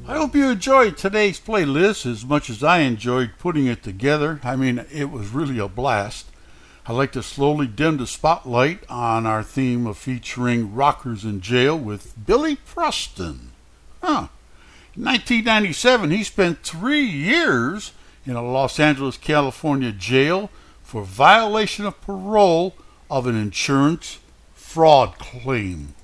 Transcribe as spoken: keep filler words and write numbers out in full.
I hope you enjoyed today's playlist as much as I enjoyed putting it together. I mean, it was really a blast. I like to slowly dim the spotlight on our theme of featuring rockers in jail with Billy Preston. Huh. In nineteen ninety-seven, he spent three years in a Los Angeles, California jail for violation of parole of an insurance fraud claim.